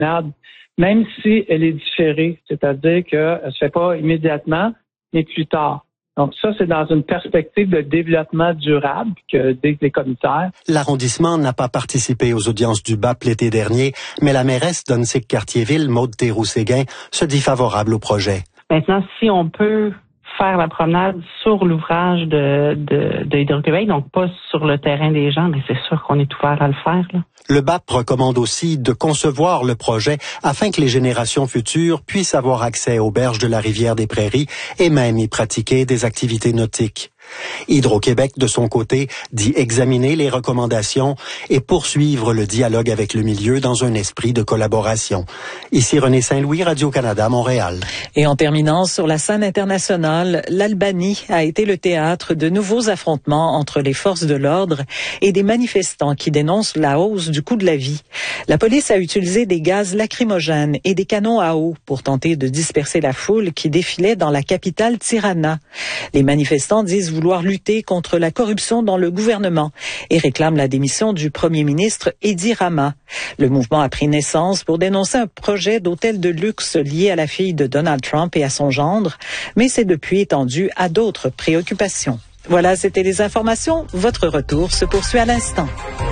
promenade, même si elle est différée, c'est-à-dire qu'elle ne se fait pas immédiatement, mais plus tard. Donc ça, c'est dans une perspective de développement durable que disent les commissaires. L'arrondissement n'a pas participé aux audiences du BAP l'été dernier, mais la mairesse d'Onsic-Cartierville, Maude Théroux-Séguin, se dit favorable au projet. Maintenant, si on peut faire la promenade sur l'ouvrage de Hydro-Québec, donc pas sur le terrain des gens, mais c'est sûr qu'on est ouvert à le faire, là. Le BAP recommande aussi de concevoir le projet afin que les générations futures puissent avoir accès aux berges de la rivière des Prairies et même y pratiquer des activités nautiques. Hydro-Québec, de son côté, dit examiner les recommandations et poursuivre le dialogue avec le milieu dans un esprit de collaboration. Ici René Saint-Louis, Radio-Canada, Montréal. Et en terminant, sur la scène internationale, l'Albanie a été le théâtre de nouveaux affrontements entre les forces de l'ordre et des manifestants qui dénoncent la hausse du coût de la vie. La police a utilisé des gaz lacrymogènes et des canons à eau pour tenter de disperser la foule qui défilait dans la capitale Tirana. Les manifestants disent vouloir lutter contre la corruption dans le gouvernement et réclament la démission du premier ministre Edi Rama. Le mouvement a pris naissance pour dénoncer un projet d'hôtel de luxe lié à la fille de Donald Trump et à son gendre, mais c'est depuis étendu à d'autres préoccupations. Voilà, c'était les informations. Votre retour se poursuit à l'instant.